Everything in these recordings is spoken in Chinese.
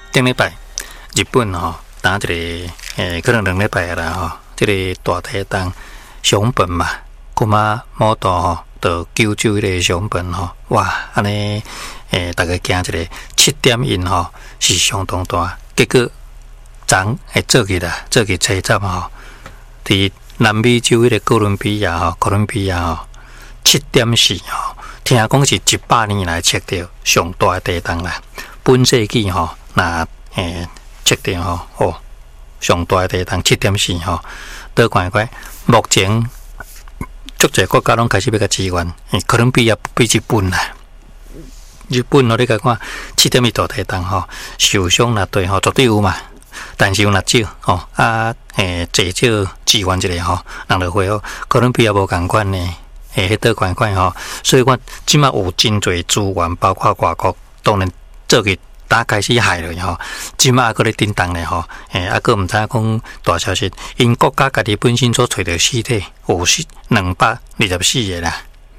顶礼拜日本打一个可能2礼拜啦这个大地震熊本嘛，古马摩托就救助迄个熊本哇，安尼大家惊一个7点因是相当大，结果昨会做起啦，做起车站伫南美洲迄个哥伦比亚7.4听讲是100年来测到上大的地震啦。本世纪那测到上大的地震7.4倒看看，目前足侪国家拢开始要甲支援，哥伦比亚比日本啦。日本你甲看7.1大地震受伤那对绝对有嘛，但是有若少至少支援一下人就会哥伦比亚无共款呢。迄倒看看所以我即马有真侪资源，包括外国，当然做去打开始害了即马搁咧叮当咧搁毋知讲大消息，因国家家己本身所找到尸体有224个啦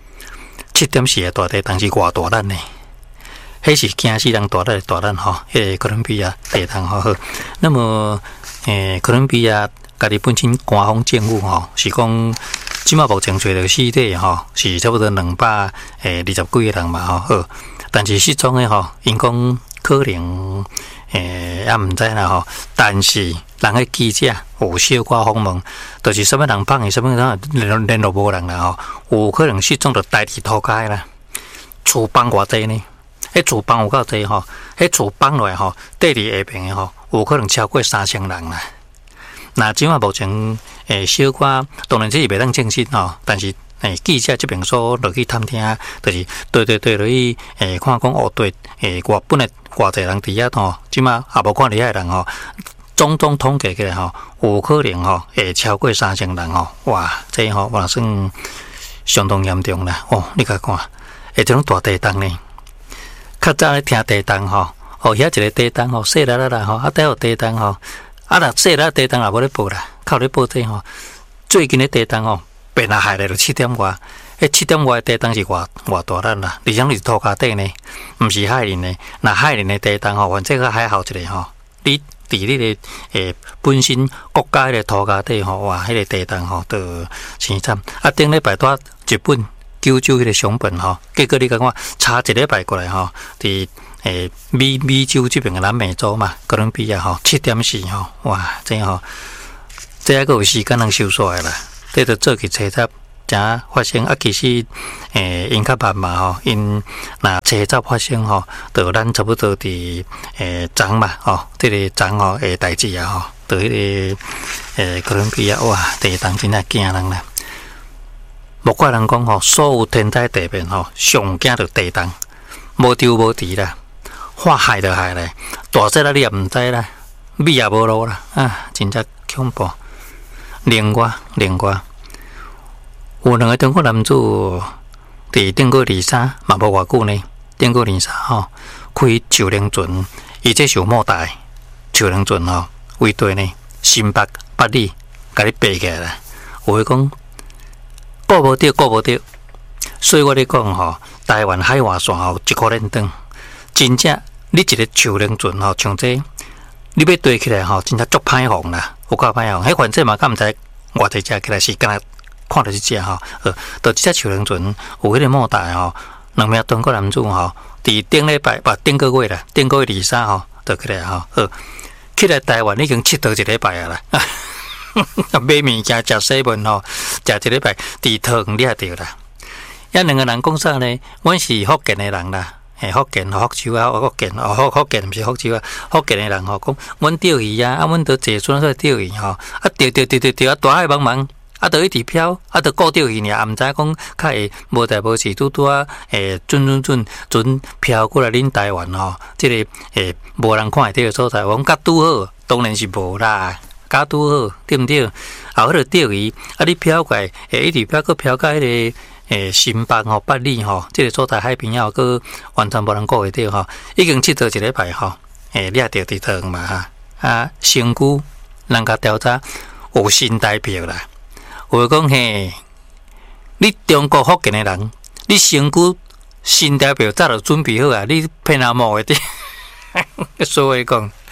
，7.4个大地震是偌大咱呢？迄是惊死人大咱迄个哥伦比亚地震好。那么哥伦比亚家己本身官方政府是讲。即马目前找到尸体是差不多220几个人嘛但是失踪的因讲可能也毋知啦但是人个记者有小可访问，就是什么人放的，什么人联络无人啦有可能失踪就代替土家啦。厝帮偌济呢？迄厝帮有够济迄厝帮落来第二下边的有可能超过3000人啦。那即马目前小可当然这是袂当证实但是记者这边所落去探听，就是对落去看讲对我本来偌济人伫遐即马也无看厉害人总统计起来有可能会超过3000人哇，这我算相当严重啦你甲看这种大地震呢，较早咧听地震遐一个地震细粒啦底有地震若细粒地震也无咧报啦，靠咧报这最近的地震变啊害来就7点外，7点外的地震是偌大咱啦，而且是土家底呢，毋是海林呢。那海林的地震反正个还好一个你伫你的本身国家的土家底哇，迄个地震就生惨。顶礼拜带日本救助迄个熊本结果你甲我差1礼拜过来伫美洲这边的南美洲嘛，哥伦比亚7.4哇，这还有时间能收煞的啦。这就做去车站才发生其实因较慢嘛因若车站发生就咱差不多伫昨嘛这个昨的代志就迄个哥伦比亚哇，地震真系惊人啦。莫怪人讲所有天灾地变上惊着地震，无丢无敌啦。化害就害咧，大灾啦你也毋知啦，米也无落啦真正恐怖。另外，有2个中国男子伫顶个23嘛无偌久呢，顶个23开树林船，伊这是有莫大树林船为地呢新北8里，甲你爬起来啦。有诶讲顾无着，所以我咧讲台湾海外线一颗连灯，真正。你一个树林船像这你要堆起来真正足歹防啦，有够歹防。迄反正嘛，敢毋知偌济只起来是敢若看到一只就一只树林船有迄个莫大2名中国男子伫顶礼拜顶个月啦，顶个月23就起来起来台湾已经7到1礼拜啦。买物件食西门食1礼拜伫桃园掠着啦。遐2个人讲啥呢？阮是福建的人啦。福建、福州福建毋是福州福建的人讲，阮钓鱼阮都坐船去钓鱼钓大海茫茫就一直漂就顾钓鱼尔，毋知讲较会无代无志拄准漂过来恁台湾即个无人看会到的所在，我讲甲拄好，当然是无啦，甲拄好对毋对？迄个钓鱼你漂过来一直漂，佮漂到迄个。新北8里这个所在海边个完全无人顾会到已经7到1礼拜掠着伫桃园嘛身躯人家调查有新台票啦。有讲你中国福建的人，你身躯新台票早就准备好你骗阿某的所以讲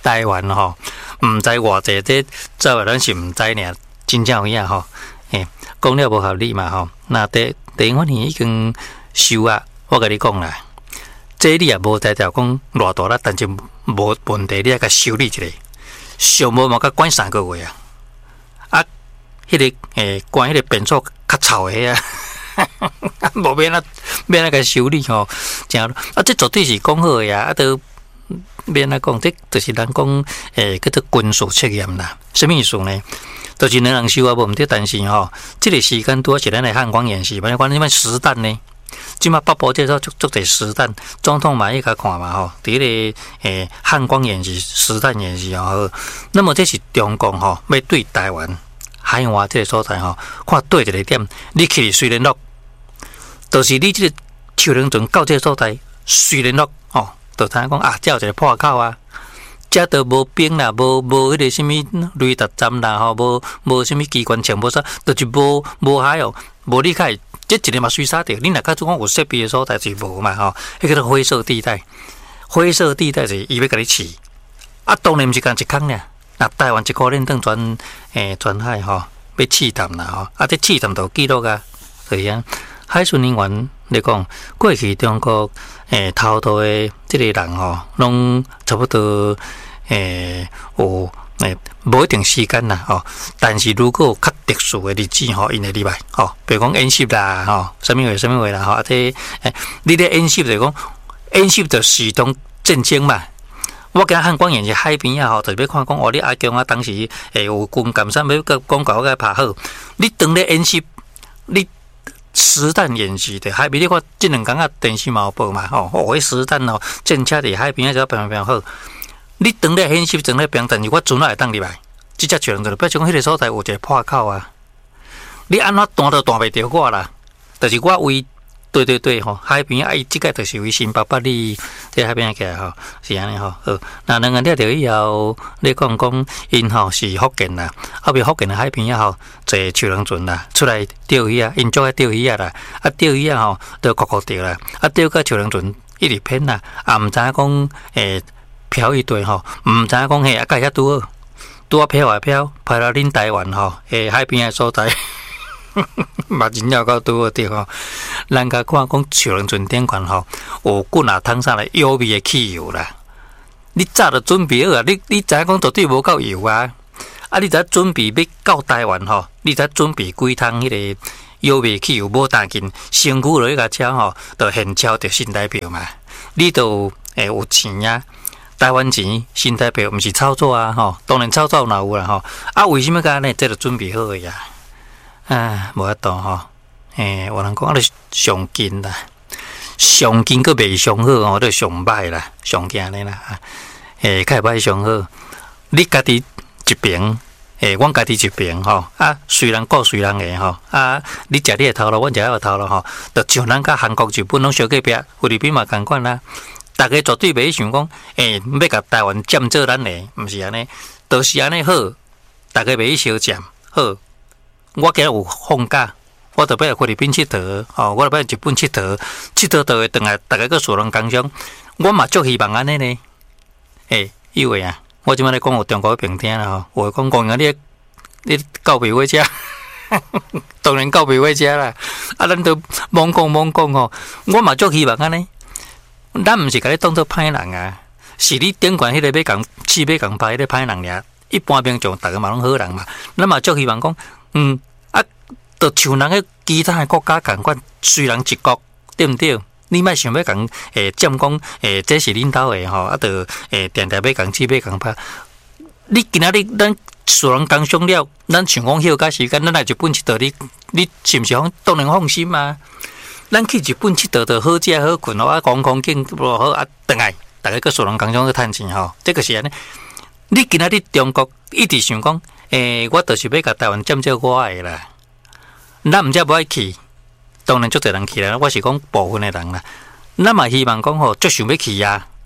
台湾吼，毋知偌济这做诶，咱是毋知尔，真正有影吼。讲了无合理嘛吼。那第一款已经收啊，我甲你讲啦，这你也无代表讲偌大啦，但是无问题，你也甲修理一下，上无嘛甲关3个月啊。啊，迄个关迄个变数较臭诶啊。无免甲修理吼，正啊，这绝对是讲好诶啊，都免讲，这就是咱讲叫做军事测验啦。什么意思呢？就是能人收啊，无毋对，但是吼，这个时间拄是咱的汉光演习，反正你们实弹呢，即马北部介绍足侪实弹，总统嘛去甲看嘛吼，伫个汉光演习、实弹演习吼，那么这是中共吼要对台湾海外这个所在吼，看对一个点，你去随联络，就是你这个超能船到这个所在随联络吼，就听讲啊，有一个破口啊。遮都无兵啦，无迄个什么雷达站啦，吼，无什么机关枪，无啥，就是无海哦，无你开，这一个嘛水杀掉。你若讲讲有设备的所在是无嘛吼，迄个灰色地带，灰色地带是伊要甲你试，啊，当然毋是干一空俩，那台湾一个人当全海吼，要试探啦吼，啊，这试探都记录啊，对啊，海巡人员来讲，过去中国偷渡的这个人吼，拢差不多有无一定时间啦吼，但是如果有较特殊的日子吼，因会入来吼，比如讲演习啦吼，什么话啦吼，啊这你咧演习就讲演习就视同战争嘛。我今汉光演是海边啊吼，就要看讲哦，你阿强啊当时有军舰啥要讲搞个拍好，你当咧演习，你。实弹演习的海边，你看这两天啊电视嘛有报嘛吼，迄实弹哦，战车伫海边啊，就变好。你当咧演习，当咧变，但是我船也会当入来，即只船就表示讲迄个所在有一个破口啊。你安怎弹都弹袂着我啦，就是我为对吼，海边啊，伊即个就是为新北里在海边起来吼，是安尼吼。好，那两个了着以后，你讲因吼是福建啦，后边福建的海边啊吼，坐超能船啦，出来钓鱼啊，因做爱钓鱼啊啦，啊钓鱼啊吼，都酷钓啦，啊钓个超能船一直偏啦，啊毋知影讲漂一堆吼，毋知影讲啊介遐拄好漂啊漂，拍到恁台湾吼，海边的所在。嘛真了到拄好对吼，咱甲看讲超能船顶款吼，有滚啊通啥来优美的汽油啦。你早就准备好啊，你知影讲绝对无够油啊，啊你知准备要到台湾吼，你知准备几桶迄个优美汽油无打紧，身躯落去架车吼，就现钞着新台票嘛，你都有钱啊。台湾钱新台票毋是炒作啊吼，当然炒作哪有啦吼，啊为什么干呢？这就准备好个呀。啊，无法度吼，有人讲啊，上紧啦，上紧个未上好吼，都上歹啦，上惊咧啦，较歹上好。你家己一边，阮家己一边吼，啊，虽然顾虽然个吼，啊，你食你个头路，阮食我个头路吼，就像咱甲韩国、日本拢小隔壁，菲律宾嘛共款啦。大家绝对袂想讲，要甲台湾占做咱个，毋是安尼，都是安尼好，大家袂相占好。我今日有放假，我特别来菲律宾佚佗，吼，我特别日本佚佗，佚佗倒会转来，大家个属人工商，我嘛足希望安尼呢。因为啊，我即摆咧讲有中国平听啦吼，有讲你到位位遮，当然到位位遮啦。啊，咱都罔讲吼，我嘛足希望安尼。咱毋是甲你当做歹人啊，是你顶管迄个要共试要共拍迄个歹人俩。一般民众大家嘛拢好人嘛，咱嘛足希望讲。就像人个其他的国家共款，虽然一国，对毋对？你莫想要共占讲这是领导的吼，啊，就定要共起要共拍。你今仔日咱属人工商了，咱想讲休假时间，咱来日本佚佗，你是毋是当然放心啊？咱去日本佚佗就好食好困哦，啊，观光景无好啊，倒来大家个属人工商去趁钱吼，这个是安尼。你今仔日中国一直想讲。我就是要甲台湾占做我的啦，咱毋则无爱去，当然足侪人去啦。我是讲部分的人啦，咱嘛希望讲吼，足想要去啊。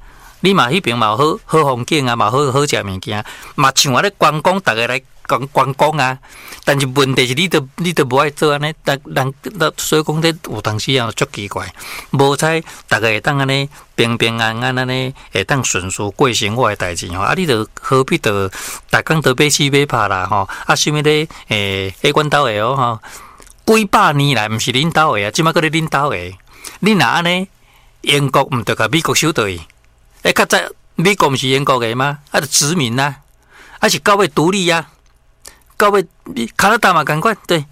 你嘛迄边嘛有好风景啊，嘛好食物件，嘛像我咧观光，逐个来观光啊。但是问题是你都无爱做安尼，人所以讲咧有当时啊足奇怪，无采逐个会当安尼平平安安安尼会当顺遂过生活诶代志吼。啊，你著何必著逐工著买死买拍啦吼？啊，啥物咧阮兜诶哦吼，几百年来毋是恁兜诶啊，即摆搁咧恁兜诶。你若安尼，英国毋着甲美国收倒去？较早美国毋是英国诶吗？啊，著殖民啊，啊是到尾独立啊，到尾加拿大嘛共款，对，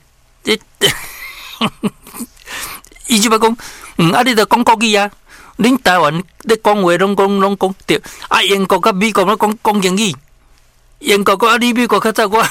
伊即摆讲，啊，你著讲国语啊，恁台湾咧讲话拢讲对，啊，英国甲美国咧讲英语，英国啊，你美国较早我。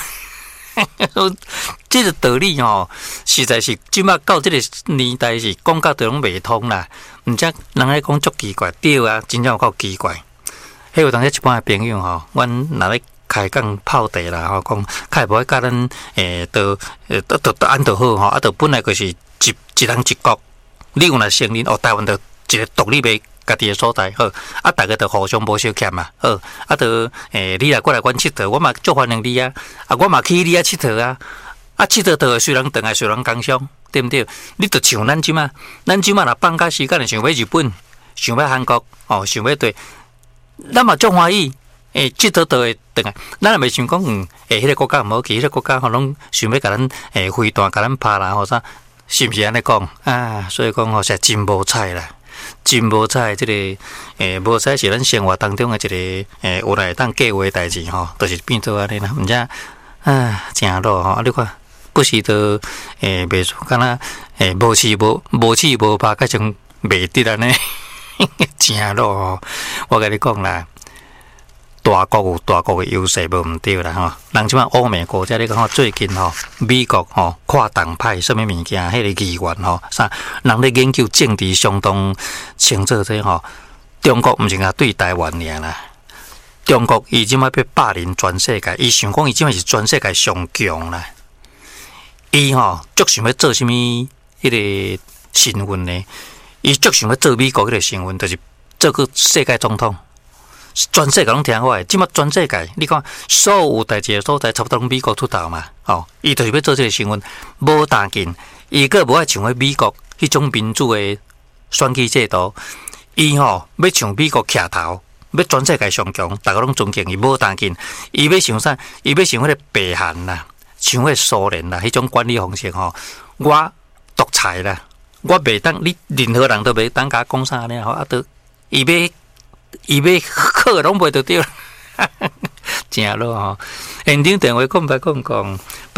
这个道理吼，实在是即摆到这个年代是讲到都拢未通啦。毋则人咧讲足奇怪，对啊，真正有够奇怪。迄有当时一般诶朋友吼，阮若咧开讲泡茶啦吼，讲开无甲咱都安都好吼，啊，都本来就是一人一国。你有若承认哦，台湾就一个独立诶家己诶所在好，啊，大家都互相无相欠嘛，好，啊，都你来过来阮佚佗，我嘛足欢迎你啊，啊，我嘛去你遐佚佗啊，啊，佚佗倒虽然等来虽然工伤，对毋对？你著像咱即马若放假时间，想要日本，想要韩国，哦，想要对，咱嘛足欢喜，佚佗倒会等来，咱也袂想讲，迄个国家毋好去，迄个国家吼拢想要甲咱飞弹甲咱拍啦，吼啥，是毋是安尼讲啊？所以讲吼，实真无彩啦。真无彩，即个无彩是咱生活当中的一个有来当计划代志吼，就是变做安尼啦。毋则啊，真落吼，你看不时都袂说，敢若无气无拍，甲像袂得安尼，真落吼。我甲你讲啦，大国有大国的优势，无毋对啦吼。人即摆欧美国家，你讲吼，最近吼，美国吼跨党派什么物件，迄个议员吼啥，人咧研究政治相当清楚这吼。中国毋是讲对台湾尔啦，中国伊即摆要霸凌全世界，伊想讲伊即摆是全世界上强啦。伊吼足想要做啥物迄个身份呢？伊足想要做美国迄个身份，就是做个世界总统。全世界拢听我诶，即马全世界，你看所有代志诶所在，差不多拢美国出头嘛。哦，伊就是要做这个新闻，无打紧，伊个无爱像迄美国迄种民主诶选举制度，伊吼要像美国徛头，要全世界上强，大家拢尊敬伊，无打紧。伊要像啥？伊要像迄个北韩啦，像迄个苏联啦，迄种管理方式吼，我独裁啦，我袂当，你任何人都袂当甲讲啥呢？吼，啊，都伊要课拢袂得着，正咯吼！现场电话0800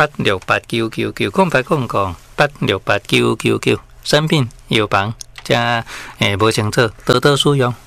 8689999 0800 8689999，产品药房加无清楚，多多使用。